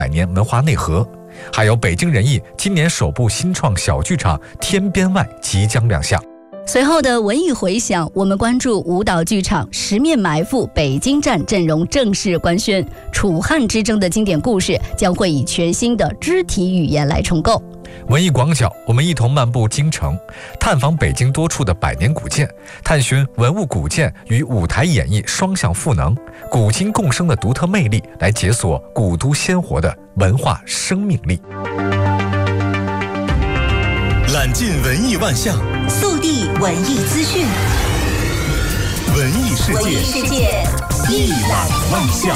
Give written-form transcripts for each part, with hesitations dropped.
100年文化内核，还有北京人艺今年首部新创小剧场《天边外》即将亮相。 随后的文艺回响，我们关注舞蹈剧场《十面埋伏》北京站阵容正式官宣，楚汉之争的经典故事将会以全新的肢体语言来重构。 文艺广角，我们一同漫步京城，探访北京多处的百年古建，探寻文物古建与舞台演绎双向赋能、古今共生的独特魅力，来解锁古都鲜活的文化生命力。 揽尽文艺万象， 速递文艺资讯， 文艺世界一览万象。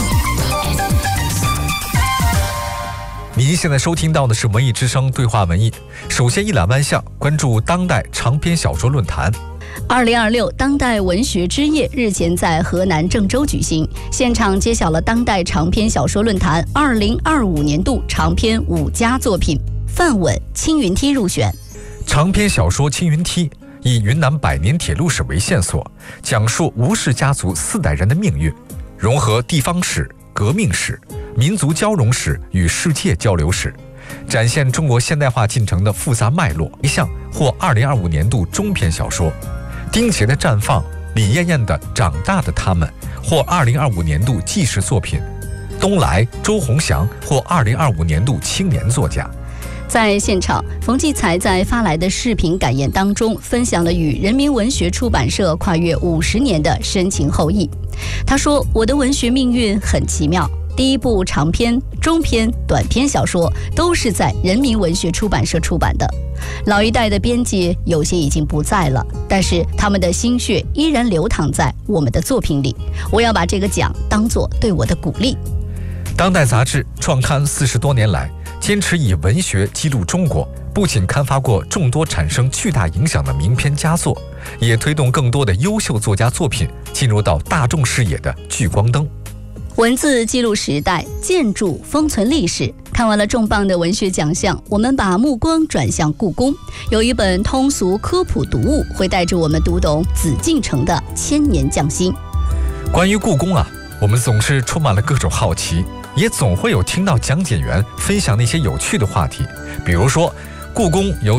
您现在收听到的是文艺之声对话文艺。首先一览万象，关注当代长篇小说论坛。 2026当代文学之夜日前在河南郑州举行，现场揭晓了当代长篇小说论坛2025年度长篇5佳作品，范稳、青云梯入选。 长篇小说《青云梯》以云南百年铁路史为线索，讲述吴氏家族4代人的命运，融合地方史、革命史、民族交融史与世界交流史，展现中国现代化进程的复杂脉络。一项获2025年度中篇小说，丁杰的《绽放》，李艳艳的《长大的他们》获2025年度纪实作品，东来、周鸿祥获2025年度青年作家。 在现场，冯骥才在发来的视频感言当中分享了与人民文学出版社跨越50年的深情厚谊。他说：“我的文学命运很奇妙，第一部长篇、中篇、短篇小说都是在人民文学出版社出版的。老一代的编辑有些已经不在了，但是他们的心血依然流淌在我们的作品里。我要把这个奖当作对我的鼓励。” 当代杂志创刊40多年来，坚持以文学记录中国，不仅刊发过众多产生巨大影响的名篇佳作，也推动更多的优秀作家作品进入到大众视野的聚光灯。 文字记录时代，建筑封存历史。看完了重磅的文学奖项，我们把目光转向故宫，有一本通俗科普读物会带着我们读懂紫禁城的千年匠心。 关于故宫啊，我们总是充满了各种好奇，也总会有听到讲解员分享那些有趣的话题，比如说故宫有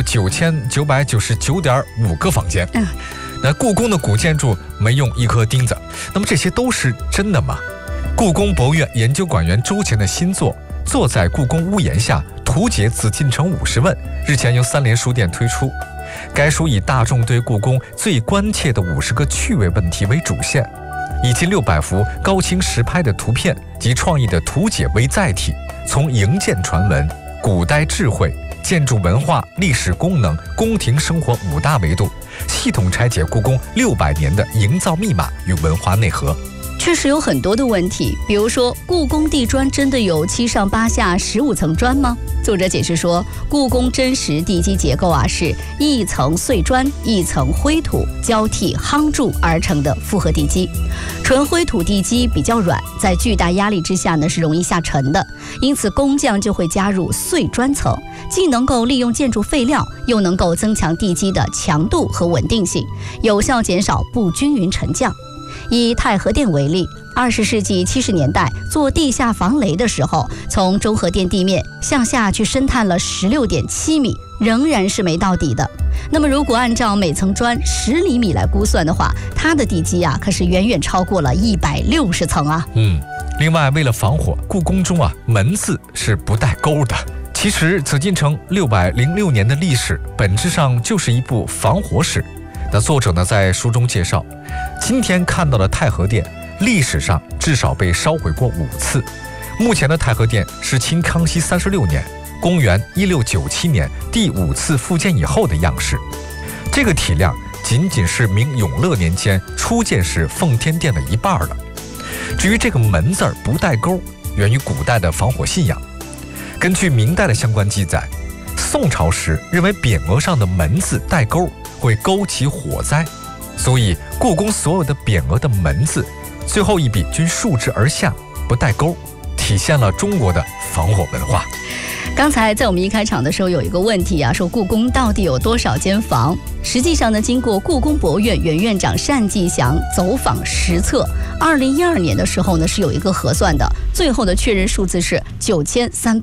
9999.5个房间，那故宫的古建筑没用一颗钉子，那么这些都是真的吗？故宫博物院研究馆员周前的新作《坐在故宫屋檐下图解紫禁城50问》日前由三联书店推出。该书以大众对故宫最关切的50个趣味问题为主线，以近600幅高清实拍的图片及创意的图解为载体，从营建传闻、古代智慧、建筑文化、历史功能、宫廷生活5大维度，系统拆解故宫600年的营造密码与文化内核。 确实有很多的问题，比如说故宫地砖真的有7上8下15层砖吗？作者解释说，故宫真实地基结构是一层碎砖一层灰土交替夯筑而成的复合地基。纯灰土地基比较软，在巨大压力之下是容易下沉的，因此工匠就会加入碎砖层，既能够利用建筑废料，又能够增强地基的强度和稳定性，有效减少不均匀沉降。以太和殿为例，20世纪70年代做地下防雷的时候，从中和殿地面向下去深探了16.7米，仍然是没到底的。那么如果按照每层砖10厘米来估算的话，它的地基可是远远超过了160层啊。 另外为了防火，故宫中门字是不带钩的。其实紫禁城606年的历史本质上就是一部防火史。那作者呢在书中介绍，今天看到的太和殿历史上至少被烧毁过5次。目前的太和殿是清康熙36年公元1697年第5次复建以后的样式，这个体量仅仅是明永乐年间初建时奉天殿的一半了。至于这个门字不带钩，源于古代的防火信仰。根据明代的相关记载，宋朝时认为匾额上的门字带钩会勾起火灾，所以故宫所有的匾额的门字最后一笔均竖直而下，不带钩，体现了中国的防火文化。 刚才在我们一开场的时候有一个问题说故宫到底有多少间房？实际上呢，经过故宫博物院原院长单霁翔走访实测，2012年的时候呢是有一个核算的，最后的确认数字是9300